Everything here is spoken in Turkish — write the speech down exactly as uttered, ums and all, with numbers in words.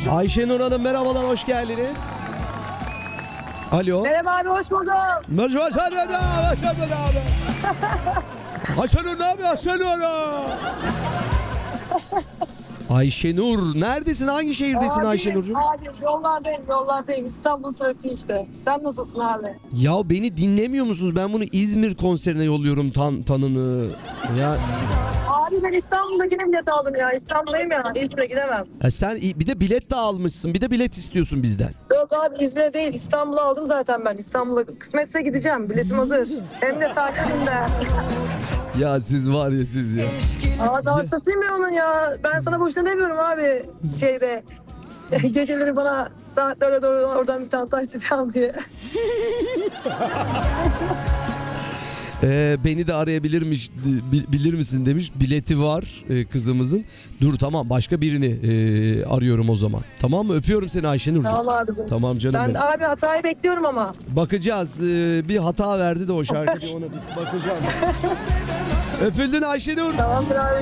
Ayşenur Hanım merhabalar, hoş geldiniz. Alo. Merhaba abi, hoş bulduk. Merhaba Ayşenur abi. Ayşenur ne yapıyor Ayşenur? Ayşenur neredesin? Hangi şehirdesin Abi, Ayşenurcuğum? Abi yollardayım, yollardayım. İstanbul trafiği işte. Sen nasılsın abi? Ya beni dinlemiyor musunuz? Ben bunu İzmir konserine yolluyorum tan tanını. Ya Abi ben İstanbul'dakine bilet aldım ya. İstanbul'dayım ya. İzmir'e gidemem. e sen bir de bilet de almışsın. Bir de bilet istiyorsun bizden. Yok abi, İzmir'e değil. İstanbul'a aldım zaten ben. İstanbul'a kısmetse gideceğim. Biletim hazır. Hem de saatlerinde. Ya siz var ya siz ya. Aa, daha hastasıyım ya onun ya. Ben sana boşuna demiyorum abi. Şeyde. Geceleri bana saatlere doğru oradan bir tane taşçı çal diye. Ee, beni de arayabilirmiş, bi- bilir misin demiş. Bileti var e, kızımızın. Dur tamam, başka birini e, arıyorum o zaman. Tamam mı? Öpüyorum seni Ayşenurcuğum. Tamam abicim. Tamam canım Ben benim. abi hatayı bekliyorum ama. Bakacağız. Ee, bir hata verdi de o şarkı, bir ona bir bakacağım. Öpüldün Ayşenur. Tamamdır abi.